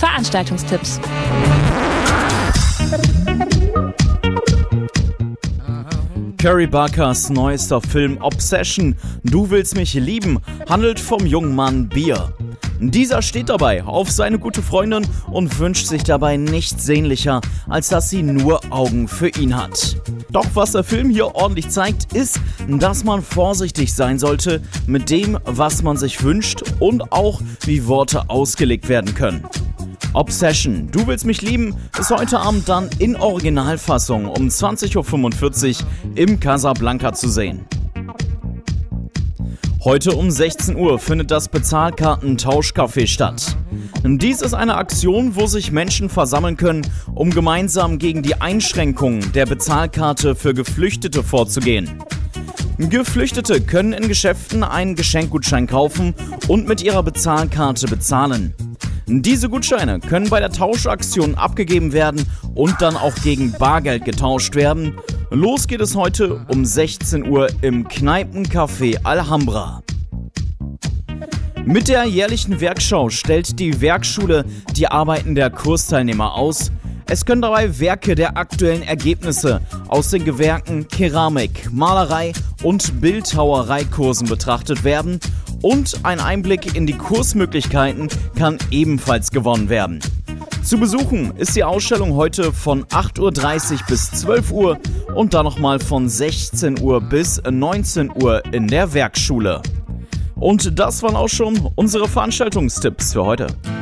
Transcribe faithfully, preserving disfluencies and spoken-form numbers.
Veranstaltungstipps. Carrie Barkers neuester Film Obsession, Du willst mich lieben, handelt vom jungen Mann Beer. Dieser steht dabei auf seine gute Freundin und wünscht sich dabei nichts sehnlicher, als dass sie nur Augen für ihn hat. Doch was der Film hier ordentlich zeigt, ist, dass man vorsichtig sein sollte mit dem, was man sich wünscht und auch, wie Worte ausgelegt werden können. Obsession, Du willst mich lieben, ist heute Abend dann in Originalfassung um zwanzig Uhr fünfundvierzig im Casablanca zu sehen. Heute um sechzehn Uhr findet das Bezahlkarten-Tauschcafé statt. Dies ist eine Aktion, wo sich Menschen versammeln können, um gemeinsam gegen die Einschränkungen der Bezahlkarte für Geflüchtete vorzugehen. Geflüchtete können in Geschäften einen Geschenkgutschein kaufen und mit ihrer Bezahlkarte bezahlen. Diese Gutscheine können bei der Tauschaktion abgegeben werden und dann auch gegen Bargeld getauscht werden. Los geht es heute um sechzehn Uhr im Kneipencafé Alhambra. Mit der jährlichen Werkschau stellt die Werkschule die Arbeiten der Kursteilnehmer aus. Es können dabei Werke der aktuellen Ergebnisse aus den Gewerken Keramik, Malerei und Bildhauereikursen betrachtet werden. Und ein Einblick in die Kursmöglichkeiten kann ebenfalls gewonnen werden. Zu besuchen ist die Ausstellung heute von acht Uhr dreißig bis zwölf Uhr und dann nochmal von sechzehn Uhr bis neunzehn Uhr in der Werkschule. Und das waren auch schon unsere Veranstaltungstipps für heute.